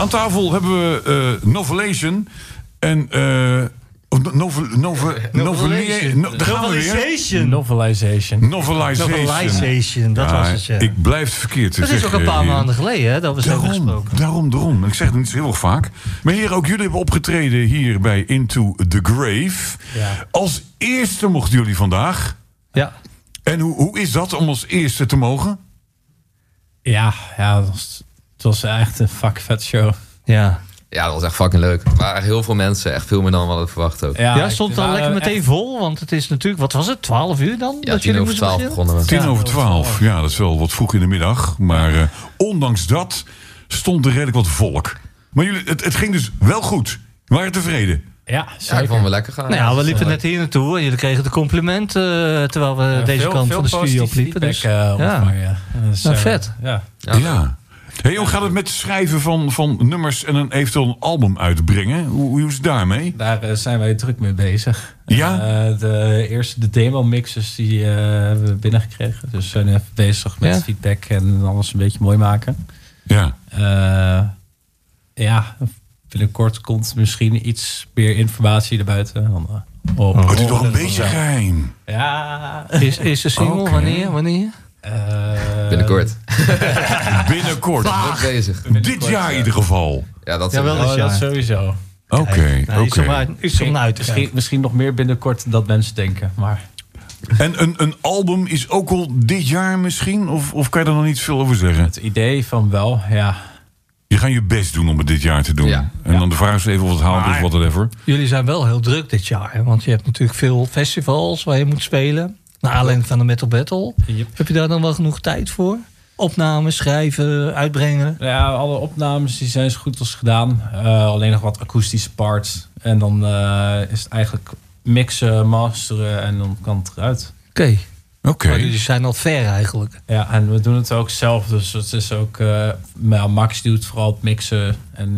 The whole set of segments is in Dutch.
Aan tafel hebben we Novelation en... Novelization, dat was het, ja. Ik blijf het verkeerd Dat is ook een paar maanden geleden, hè, dat we hebben gesproken. Daarom. Ik zeg het niet zo heel erg vaak. Maar hier ook, jullie hebben opgetreden hier bij Into the Grave. Ja. Als eerste mochten jullie vandaag. Ja. En hoe is dat om als eerste te mogen? Ja, het was echt een fucking vet show. Ja. Ja, dat was echt fucking leuk. Er waren heel veel mensen. Echt veel meer dan we hadden verwacht ook. Ja, stond het al lekker meteen vol? Want het is natuurlijk... Wat was het? 12 uur dan? Ja, 10 over 12 begonnen we. 10 over 12. Ja, dat is wel wat vroeg in de middag. Maar ondanks dat stond er redelijk wat volk. Maar jullie, het ging dus wel goed. We waren tevreden. Ja, zeker. Ja, ik vond het lekker gaan. Nou ja, we liepen net hier naartoe en jullie kregen de complimenten terwijl we deze kant van de studio opliepen. Dus, vet. Ja. Hey, hoe gaat het met het schrijven van nummers en een eventueel een album uitbrengen? Hoe is het daarmee? Daar zijn wij druk mee bezig. Ja? De demo-mixes die hebben we binnengekregen. Dus we zijn even bezig met feedback en alles een beetje mooi maken. Ja. Binnenkort komt misschien iets meer informatie erbuiten. Het is toch een beetje geheim. Ja. Is de single wanneer? Binnenkort. Binnenkort. Bezig. Dit jaar in ieder geval. Ja, dat wel dat sowieso. Oké. Iets om uit te kijken. Misschien nog meer binnenkort dan mensen denken. Maar... En een album is ook al dit jaar misschien? Of kan je daar nog niet veel over zeggen? Het idee van wel, ja. Je gaat je best doen om het dit jaar te doen. Ja. En dan de vraag is even of het haalt is, whatever. Jullie zijn wel heel druk dit jaar. Hè? Want je hebt natuurlijk veel festivals waar je moet spelen. Naar aanleiding van de Metal Battle. Yep. Heb je daar dan wel genoeg tijd voor? Opnames, schrijven, uitbrengen? Ja, alle opnames die zijn zo goed als gedaan. Alleen nog wat akoestische parts. En dan is het eigenlijk mixen, masteren en dan kan het eruit. Oké. Maar jullie zijn al ver eigenlijk. Ja, en we doen het ook zelf. Dus het is ook... Max doet vooral het mixen en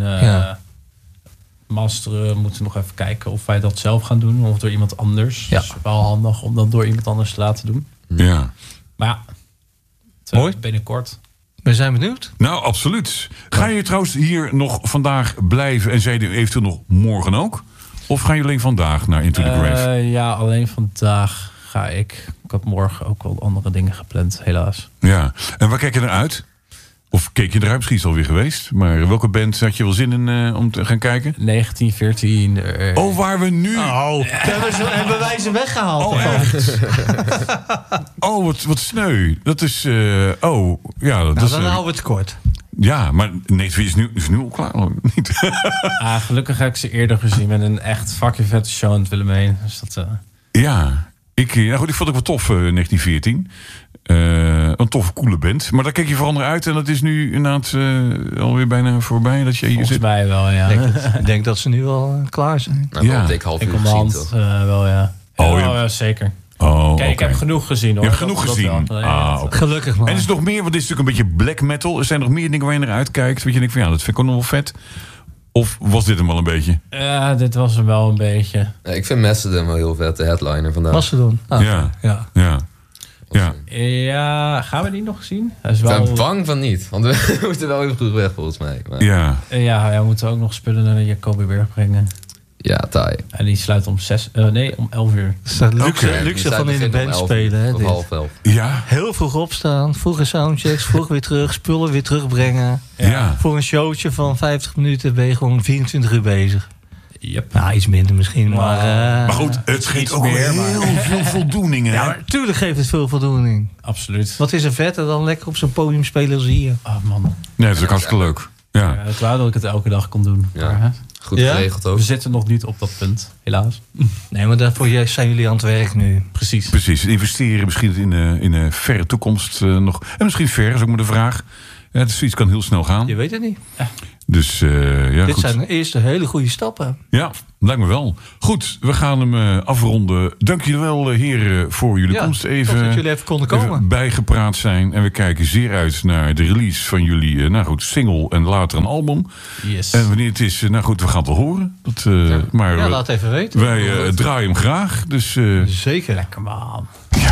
masteren. Moeten we nog even kijken of wij dat zelf gaan doen. Of door iemand anders. Ja. Het is wel handig om dat door iemand anders te laten doen. Ja. Maar ja, mooi. Binnenkort. We zijn benieuwd. Nou, absoluut. Ga je trouwens hier nog vandaag blijven en zei je eventueel nog morgen ook? Of gaan jullie alleen vandaag naar Into the Grave? Ja, alleen vandaag ga ik. Ik had morgen ook wel andere dingen gepland, helaas. Ja, en waar kijk je naar uit? Of keek je eruit? Misschien is het alweer geweest. Maar welke band had je wel zin in om te gaan kijken? 1914. Oh, waar we nu... Hebben wij ze weggehaald? Oh, echt? Wat sneu. Dat is... dat dan is, houden we het kort. Ja, maar nee, is nu al klaar. Niet. Gelukkig heb ik ze eerder gezien met een echt fucking vette show in het Willemijn. Dus dat... Ja, ik vond het ook wel tof, 1914. Een toffe, coole band. Maar daar kijk je vooral naar uit. En dat is nu inderdaad alweer bijna voorbij. Dat je hier Volgens zit. mij wel, ja. Ik denk dat ze nu wel klaar zijn. Nou, ja. Dik half uur gezien, toch? Wel, ja. Ja, zeker. Kijk, ik heb genoeg gezien, hoor. Je hebt genoeg gezien? Gelukkig, man. En er is nog meer, want dit is natuurlijk een beetje black metal. Er zijn nog meer dingen waar je naar uitkijkt. Wat je denkt van, dat vind ik ook nog wel vet. Of was dit hem wel een beetje? Ja, dit was hem wel een beetje. Ja, ik vind Mastodon wel heel vet, de headliner vandaag. Mastodon. Ja, gaan we die nog zien? Ik ben bang van niet, want we moeten wel even vroeg weg volgens mij. Maar... Ja, we moeten ook nog spullen naar de Jacobiberg brengen. Ja, taai. En die sluit om 11 uur. Dat is luxe van in de band spelen. Hè, of 11:30. Ja. Heel vroeg opstaan, vroege soundchecks, vroeg weer terug, spullen weer terugbrengen. Ja. Voor een showtje van 50 minuten ben je gewoon 24 uur bezig. Yep. Nou, iets minder misschien, maar goed, het geeft ook heel veel voldoening, hè? Ja, maar natuurlijk geeft het veel voldoening. Absoluut. Wat is er vetter dan lekker op zo'n podium spelen als hier? Oh, man. Nee, dat is ook hartstikke leuk. Ja. Ik wou dat ik het elke dag kon doen. Ja. Maar, goed geregeld ook. We zitten nog niet op dat punt, helaas. Nee, maar daarvoor zijn jullie aan het werk nu. Precies. Investeren misschien in de verre toekomst nog. En misschien ver, is ook maar de vraag. Ja, het is zoiets kan heel snel gaan. Je weet het niet. Dus Dit goed. zijn de eerste hele goede stappen. Ja, lijkt me wel. Goed, we gaan hem afronden. Dank jullie wel, heren, voor jullie komst. Even, dat jullie even konden komen. Even bijgepraat zijn. En we kijken zeer uit naar de release van jullie single en later een album. Yes. En wanneer het is, we gaan het wel horen. Maar laat even weten. Wij draaien hem graag. Dus, Zeker. Lekker, man. Ja.